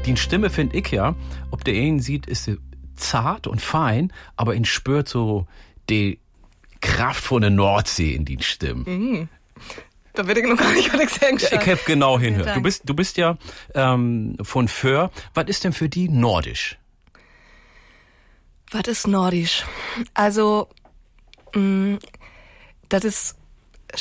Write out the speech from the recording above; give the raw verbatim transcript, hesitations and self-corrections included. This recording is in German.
Die Stimme finde ich ja, ob der ihn sieht, ist sie zart und fein, aber ihn spürt so die Kraft von der Nordsee in die Stimmen. Mhm. Da wird ich noch gar nicht, was ich sagen ja, Ich habe genau hinhört. Du bist, du bist ja ähm, von Föhr. Was ist denn für die nordisch? Was ist nordisch? Also, mh, das ist